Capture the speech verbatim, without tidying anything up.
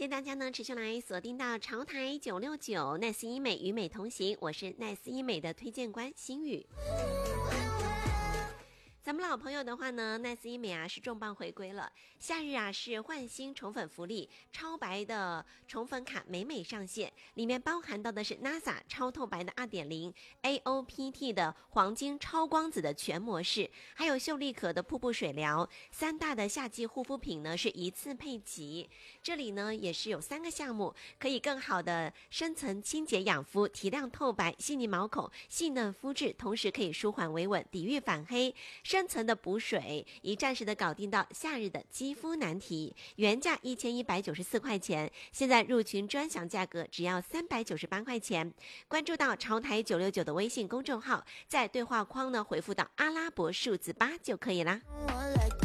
谢谢大家呢持续来锁定到潮台九六九奈斯医美与美同行，我是奈斯医美的推荐官心宇。咱们老朋友的话呢，奈斯医美啊是重磅回归了，夏日啊是焕新宠粉福利，超白的宠粉卡美美上线，里面包含到的是 N A S A 超透白的 二点零 A O P T 的黄金超光子的全模式，还有秀丽可的瀑布水疗，三大的夏季护肤品呢是一次配齐。这里呢也是有三个项目，可以更好的深层清洁养肤，提亮透白，细腻毛孔，细嫩肤质，同时可以舒缓维稳，抵御反黑，深层的补水，一站式的搞定到夏日的肌肤难题。原价一千一百九十四块钱，现在入群专享价格只要三百九十八块钱。关注到潮台九六九的微信公众号，在对话框呢回复到阿拉伯数字八就可以啦。